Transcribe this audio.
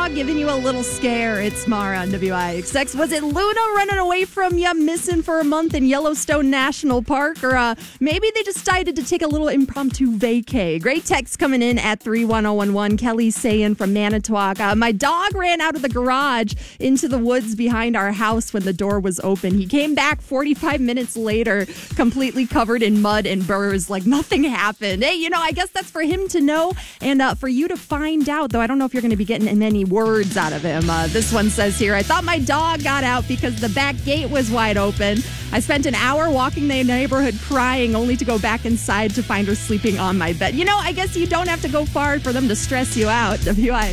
dog giving you a little scare. It's Mara on WIXX. Was it Luna running away from you, missing for a month in Yellowstone National Park? Or maybe they decided to take a little impromptu vacay. Great text coming in at 31011. Kelly's saying from Manitowoc, my dog ran out of the garage into the woods behind our house when the door was open. He came back 45 minutes later, completely covered in mud and burrs, like nothing happened. Hey, I guess that's for him to know and for you to find out, though I don't know if you're going to be getting many words out of him. This one says here, I thought my dog got out because the back gate was wide open. I spent an hour walking the neighborhood crying only to go back inside to find her sleeping on my bed. I guess you don't have to go far for them to stress you out. WIXX.